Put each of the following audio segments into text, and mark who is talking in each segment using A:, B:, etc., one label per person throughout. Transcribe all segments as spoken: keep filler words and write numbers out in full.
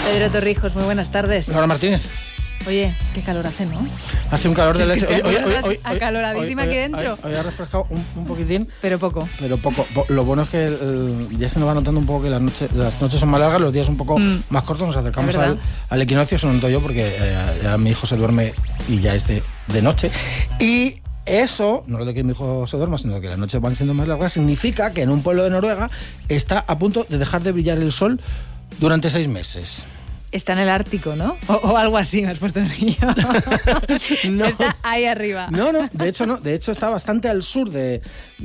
A: Pedro Torrijos, muy buenas tardes.
B: Laura Martínez.
A: Oye, qué calor hace, ¿no?
B: Hace un calor de leche.
A: Es que
B: Hoy, hoy, hoy, hoy,
A: acaloradísima
B: hoy,
A: aquí
B: hoy,
A: dentro.
B: Hoy, hoy ha refrescado un, un poquitín.
A: Pero poco.
B: Pero poco. Lo bueno es que el, ya se nos va notando un poco que las noches, las noches son más largas, los días un poco mm. más cortos. Nos acercamos al, al equinoccio, se lo noto yo porque eh, ya mi hijo se duerme y ya es de, de noche. Y eso, no lo de que mi hijo se duerma, sino de que las noches van siendo más largas, significa que en un pueblo de Noruega está a punto de dejar de brillar el sol durante seis meses.
A: Está en el Ártico, ¿no? O, o algo así, me has puesto en el guión. No, está ahí arriba.
B: No, no, de hecho no. De hecho está bastante al sur de,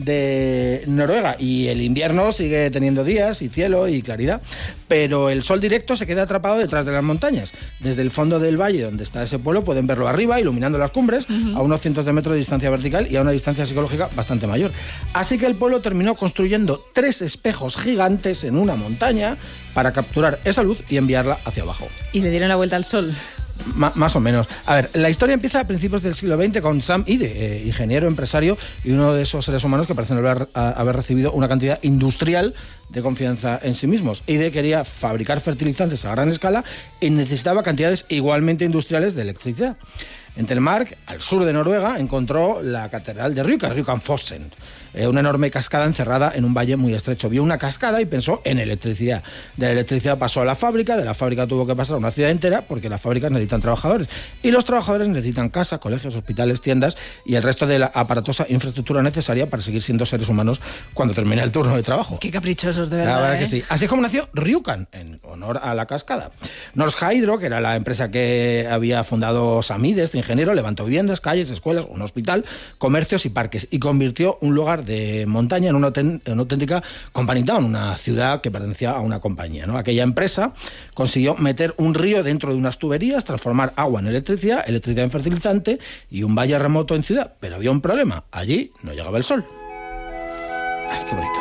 B: de Noruega y el invierno sigue teniendo días y cielo y claridad, pero el sol directo se queda atrapado detrás de las montañas. Desde el fondo del valle donde está ese pueblo pueden verlo arriba, iluminando las cumbres, uh-huh. a unos cientos de metros de distancia vertical y a una distancia psicológica bastante mayor. Así que el pueblo terminó construyendo tres espejos gigantes en una montaña para capturar esa luz y enviarla hacia abajo.
A: ¿Y le dieron la vuelta al sol?
B: M- más o menos. A ver, la historia empieza a principios del siglo veinte con Sam Ide, eh, ingeniero, empresario y uno de esos seres humanos que parecen haber, a, haber recibido una cantidad industrial de confianza en sí mismos. Ide quería fabricar fertilizantes a gran escala y necesitaba cantidades igualmente industriales de electricidad. En Telemark, al sur de Noruega, encontró la catedral de Rjukan, Rjukanfossen, eh, una enorme cascada encerrada en un valle muy estrecho. Vio una cascada y pensó en electricidad. De la electricidad pasó a la fábrica, de la fábrica tuvo que pasar a una ciudad entera, porque las fábricas necesitan trabajadores. Y los trabajadores necesitan casas, colegios, hospitales, tiendas y el resto de la aparatosa infraestructura necesaria para seguir siendo seres humanos cuando termine el turno de trabajo.
A: Qué caprichosos, de verdad.
B: La verdad
A: ¿eh?
B: que sí. Así es como nació Rjukan, en honor a la cascada. Norsk Hydro, que era la empresa que había fundado Samide, este ingeniero, levantó viviendas, calles, escuelas, un hospital, comercios y parques y convirtió un lugar de montaña en una, en una auténtica company town, una ciudad que pertenecía a una compañía, ¿no? Aquella empresa consiguió meter un río dentro de unas tuberías, transformar agua en electricidad, electricidad en fertilizante y un valle remoto en ciudad. Pero había un problema, allí no llegaba el sol. Ay, qué bonito.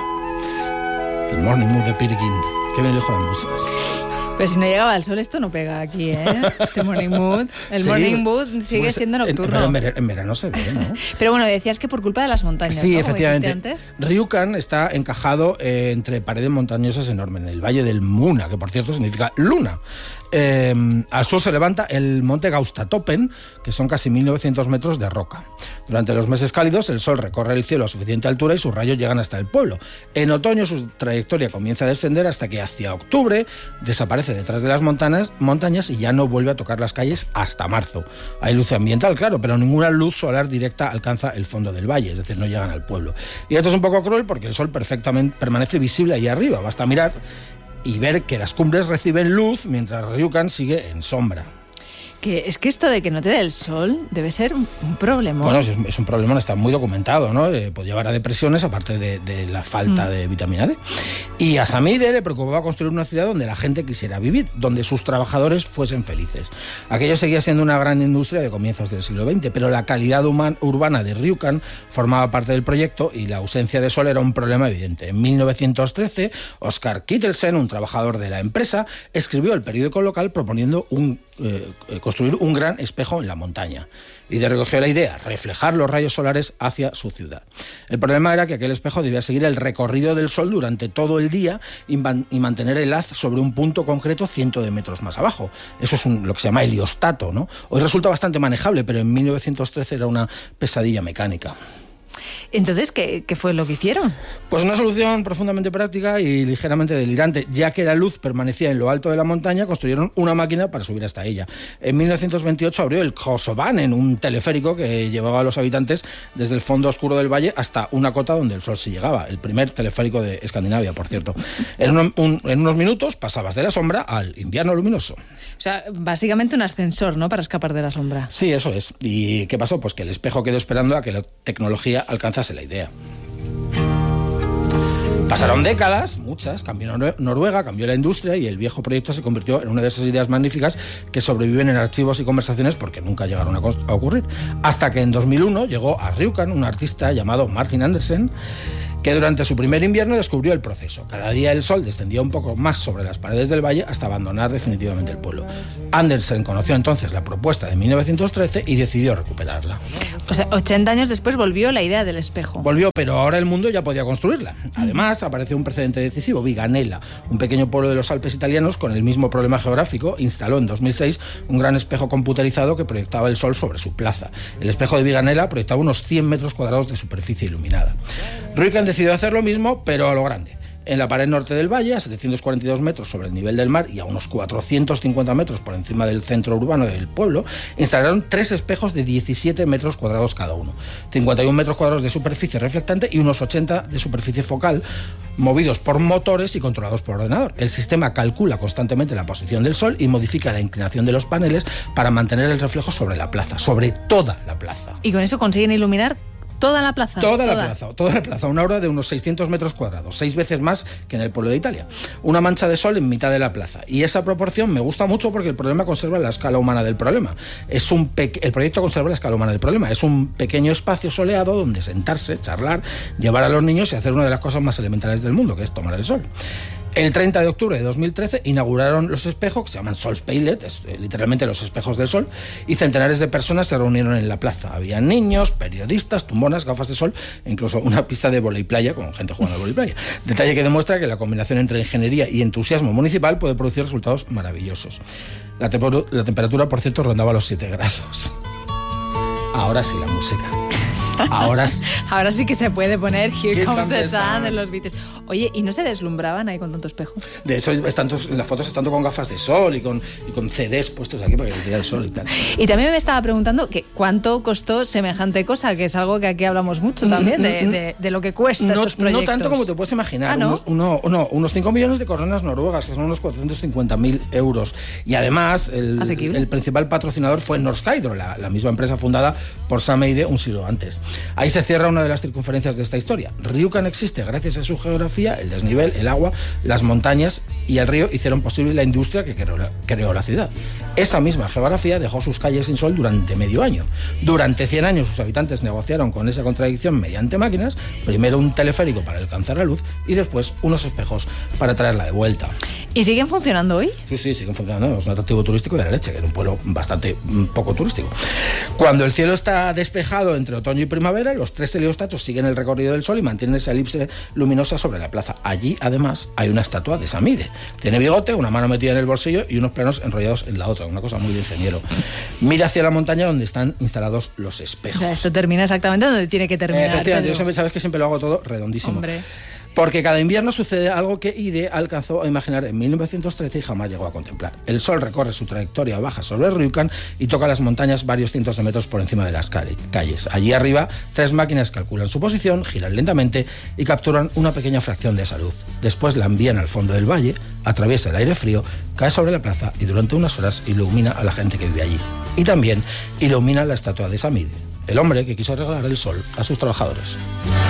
B: El Morning Mood de Peer Gynt. Qué bien elijo las músicas.
A: Pero si no llegaba el sol, esto no pega aquí, ¿eh? Este morning mood. El sí, morning mood sigue pues, siendo nocturno.
B: En, en, en verano se ve, ¿no?
A: Pero bueno, decías que por culpa de las montañas,
B: sí,
A: ¿no?
B: Efectivamente.
A: Antes.
B: Rjukan está encajado eh, entre paredes montañosas enormes, en el valle del Muna, que por cierto significa luna. Eh, al sur se levanta el monte Gaustatoppen, que son casi mil novecientos metros de roca. Durante los meses cálidos, el sol recorre el cielo a suficiente altura y sus rayos llegan hasta el pueblo. En otoño, su trayectoria comienza a descender hasta que hacia octubre desaparece detrás de las montañas, montañas y ya no vuelve a tocar las calles hasta marzo. Hay luz ambiental, claro, pero ninguna luz solar directa alcanza el fondo del valle, es decir, no llegan al pueblo. Y esto es un poco cruel porque el sol perfectamente permanece visible ahí arriba. Basta mirar y ver que las cumbres reciben luz mientras Rjukan sigue en sombra.
A: Que es que esto de que no te dé el sol debe ser un problema.
B: Bueno, es, es un problema, está muy documentado, ¿no? Eh, puede llevar a depresiones, aparte de, de la falta mm. de vitamina D. Y a Samide le preocupaba construir una ciudad donde la gente quisiera vivir, donde sus trabajadores fuesen felices. Aquello seguía siendo una gran industria de comienzos del siglo veinte, pero la calidad human, urbana de Rjukan formaba parte del proyecto y la ausencia de sol era un problema evidente. En mil novecientos trece, Oscar Kittelsen, un trabajador de la empresa, escribió el periódico local proponiendo un Eh, construir un gran espejo en la montaña. Y de recogió la idea, reflejar los rayos solares hacia su ciudad. El problema era que aquel espejo debía seguir el recorrido del sol durante todo el día y, man, y mantener el haz sobre un punto concreto cientos de metros más abajo. Eso es un, lo que se llama heliostato, ¿no? Hoy resulta bastante manejable, pero en mil novecientos trece era una pesadilla mecánica.
A: Entonces, ¿qué, ¿qué fue lo que hicieron?
B: Pues una solución profundamente práctica y ligeramente delirante. Ya que la luz permanecía en lo alto de la montaña, construyeron una máquina para subir hasta ella. En mil novecientos veintiocho abrió el Kossobanen, un teleférico que llevaba a los habitantes desde el fondo oscuro del valle hasta una cota donde el sol sí llegaba. El primer teleférico de Escandinavia, por cierto. En, un, un, en unos minutos pasabas de la sombra al invierno luminoso.
A: O sea, básicamente un ascensor, ¿no?, para escapar de la sombra.
B: Sí, eso es. ¿Y qué pasó? Pues que el espejo quedó esperando a que la tecnología alcanzase la idea. Pasaron décadas, muchas, cambió Noruega, cambió la industria y el viejo proyecto se convirtió en una de esas ideas magníficas que sobreviven en archivos y conversaciones porque nunca llegaron a, a ocurrir. Hasta que en dos mil uno llegó a Rjukan un artista llamado Martin Andersen, que durante su primer invierno descubrió el proceso. Cada día el sol descendía un poco más sobre las paredes del valle hasta abandonar definitivamente el pueblo. Andersen conoció entonces la propuesta de mil novecientos trece y decidió recuperarla.
A: O sea, ochenta años después volvió la idea del espejo.
B: Volvió, pero ahora el mundo ya podía construirla. Además, apareció un precedente decisivo. Viganella, un pequeño pueblo de los Alpes italianos con el mismo problema geográfico, instaló en dos mil seis un gran espejo computerizado que proyectaba el sol sobre su plaza. El espejo de Viganella proyectaba unos cien metros cuadrados de superficie iluminada. Ruyken decidió hacer lo mismo, pero a lo grande. En la pared norte del valle, a setecientos cuarenta y dos metros sobre el nivel del mar y a unos cuatrocientos cincuenta metros por encima del centro urbano del pueblo, instalaron tres espejos de diecisiete metros cuadrados cada uno, cincuenta y un metros cuadrados de superficie reflectante y unos ochenta de superficie focal, movidos por motores y controlados por ordenador. El sistema calcula constantemente la posición del sol y modifica la inclinación de los paneles para mantener el reflejo sobre la plaza, sobre toda la plaza.
A: Y con eso consiguen iluminar ¿toda la plaza?
B: Toda, toda la plaza, toda la plaza, una hora de unos seiscientos metros cuadrados, seis veces más que en el pueblo de Italia. Una mancha de sol en mitad de la plaza. Y esa proporción me gusta mucho porque el problema conserva la escala humana del problema. Es un pe- el proyecto conserva la escala humana del problema. Es un pequeño espacio soleado donde sentarse, charlar, llevar a los niños y hacer una de las cosas más elementales del mundo, que es tomar el sol. El treinta de octubre de dos mil trece inauguraron los espejos, que se llaman Solspeilet, es, eh, literalmente los espejos del sol, y centenares de personas se reunieron en la plaza. Había niños, periodistas, tumbonas, gafas de sol e incluso una pista de voleiplaya con gente jugando al voleiplaya. Detalle que demuestra que la combinación entre ingeniería y entusiasmo municipal puede producir resultados maravillosos. La, te- la temperatura, por cierto, rondaba los siete grados. Ahora sí la música. Ahora sí.
A: Ahora sí que se puede poner Here
B: Here
A: Comes
B: Comes
A: the
B: the
A: Sun
B: Sun.
A: de los Beatles. Oye, ¿y no se deslumbraban ahí con tanto espejo?
B: De hecho, están todos, en las fotos están con gafas de sol y con, y con C Ds puestos aquí para que les llegue el sol y tal.
A: Y también me estaba preguntando que cuánto costó semejante cosa, que es algo que aquí hablamos mucho también, de, de, de lo que cuesta
B: no,
A: estos proyectos.
B: No tanto como te puedes imaginar.
A: ¿Ah, no?
B: Unos, uno, no, unos cinco millones de coronas noruegas, que son unos cuatrocientos cincuenta mil euros. Y además, el, el principal patrocinador fue Norsk Hydro, la, la misma empresa fundada por Sam Eyde un siglo antes. Ahí se cierra una de las circunferencias de esta historia. Rjukan existe gracias a su geografía, el desnivel, el agua, las montañas y el río hicieron posible la industria que creó la, creó la ciudad. Esa misma geografía dejó sus calles sin sol durante medio año. Durante cien años sus habitantes negociaron con esa contradicción mediante máquinas, primero un teleférico para alcanzar la luz y después unos espejos para traerla de vuelta.
A: ¿Y siguen funcionando hoy?
B: Sí, sí, siguen funcionando. Es un atractivo turístico de la leche, que es un pueblo bastante mm, poco turístico. Cuando el cielo está despejado entre otoño y primavera, los tres heliostatos siguen el recorrido del sol y mantienen esa elipse luminosa sobre la plaza. Allí, además, hay una estatua de Sam Eyde. Tiene bigote, una mano metida en el bolsillo y unos planos enrollados en la otra. Una cosa muy de ingeniero. Mira hacia la montaña donde están instalados los espejos.
A: O sea, esto termina exactamente donde tiene que terminar.
B: Eh, efectivamente,
A: Pedro.
B: yo siempre, sabes que siempre lo hago todo redondísimo.
A: Hombre.
B: Porque cada invierno sucede algo que Eyde alcanzó a imaginar en mil novecientos trece y jamás llegó a contemplar. El sol recorre su trayectoria baja sobre Rjukan y toca las montañas varios cientos de metros por encima de las calles. Allí arriba, tres máquinas calculan su posición, giran lentamente y capturan una pequeña fracción de esa luz. Después la envían al fondo del valle, atraviesa el aire frío, cae sobre la plaza y durante unas horas ilumina a la gente que vive allí. Y también ilumina la estatua de Sam Eyde, el hombre que quiso regalar el sol a sus trabajadores.